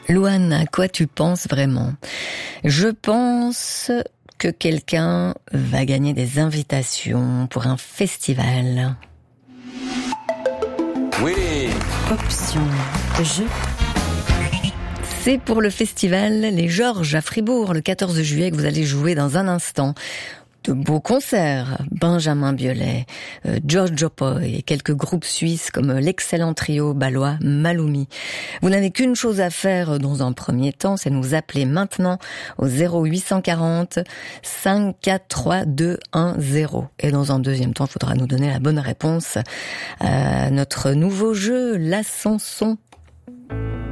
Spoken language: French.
Louane, à quoi tu penses vraiment? Je pense que quelqu'un va gagner des invitations pour un festival. Oui. Option jeu. C'est pour le festival Les Georges à Fribourg, le 14 juillet, que vous allez jouer dans un instant. De beaux concerts, Benjamin Biolay, Giorgio Poi et quelques groupes suisses comme l'excellent trio balois Malumi. Vous n'avez qu'une chose à faire dans un premier temps, c'est nous appeler maintenant au 0840 543 210. Et dans un deuxième temps, il faudra nous donner la bonne réponse à notre nouveau jeu, l'Ascension